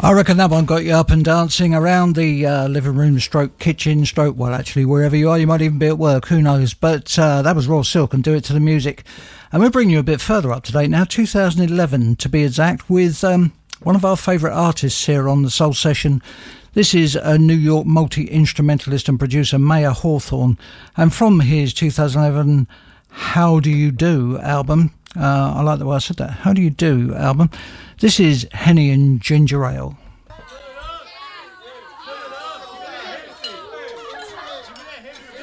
I reckon that one got you up and dancing around the living room stroke kitchen stroke, well, actually, wherever you are. You might even be at work, who knows. But that was Raw Silk and Do It to the Music. And we'll bring you a bit further up to date now, 2011 to be exact, with one of our favourite artists here on the Soul Session. This is a New York multi-instrumentalist and producer, Mayer Hawthorne. And from his 2011 How Do You Do album, I like the way I said that, How Do You Do album, this is Henny and Ginger Ale.